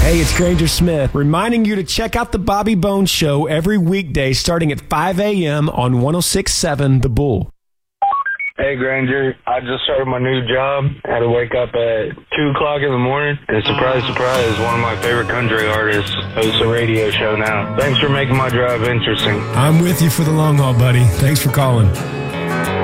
Hey, it's Granger Smith, reminding you to check out the Bobby Bones Show every weekday starting at 5 a.m. on 106.7 The Bull. Hey, Granger. I just started my new job. I had to wake up at 2 o'clock in the morning. And surprise, surprise, one of my favorite country artists hosts a radio show now. Thanks for making my drive interesting. I'm with you for the long haul, buddy. Thanks for calling.